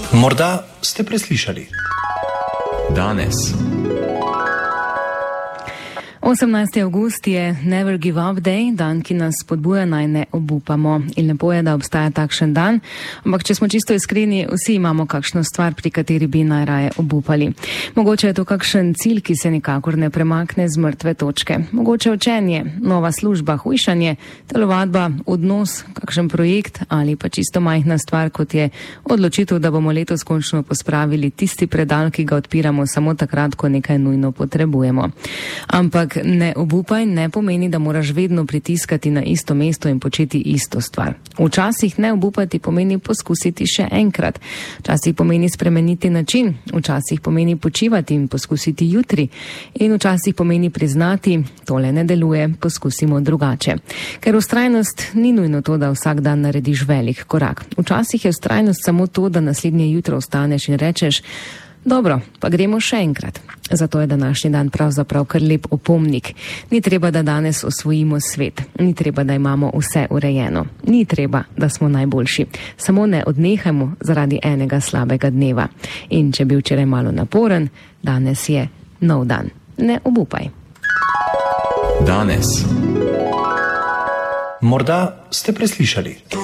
Morda ste preslišali. Danes. 18. avgust je Never Give Up Day, dan, ki nas spodbuja naj ne obupamo. In lepo je, da obstaja takšen dan, ampak če smo čisto iskreni, vsi imamo kakšno stvar, pri kateri bi najraje obupali. Mogoče je to kakšen cilj, ki se nikakor ne premakne z mrtve točke. Mogoče učenje, nova služba, hujšanje, telovadba, odnos, kakšen projekt ali pa čisto majhna stvar, kot je odločitev, da bomo letos končno pospravili tisti predal, ki ga odpiramo samo takrat, ko nekaj nujno potrebujemo. Ampak ne obupaj ne pomeni, da moraš vedno pritiskati na isto mesto in početi isto stvar. Včasih ne obupati pomeni poskusiti še enkrat. Včasih pomeni spremeniti način, včasih pomeni počivati in poskusiti jutri. In včasih pomeni priznati, tole ne deluje, poskusimo drugače. Ker vztrajnost ni nujno to, da vsak dan narediš velik korak. Včasih je vztrajnost samo to, da naslednje jutro vstaneš in rečeš: dobro, pa gremo še enkrat. Zato je današnji dan pravzaprav kar lep opomnik. Ni treba, da danes osvojimo svet. Ni treba, da imamo vse urejeno. Ni treba, da smo najboljši. Samo ne odnehajmo zaradi enega slabega dneva. In če bi včeraj malo naporen, danes je nov dan. Ne obupaj. Danes. Morda ste preslišali.